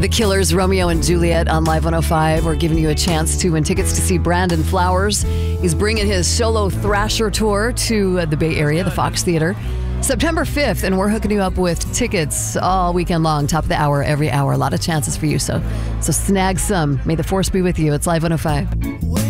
The Killers, Romeo and Juliet on Live 105. We're giving you a chance to win tickets to see Brandon Flowers. He's bringing his solo Thrasher tour to the Bay Area, the Fox Theater, September 5th, and we're hooking you up with tickets all weekend long, top of the hour, every hour. A lot of chances for you, so snag some. May the force be with you. It's Live 105.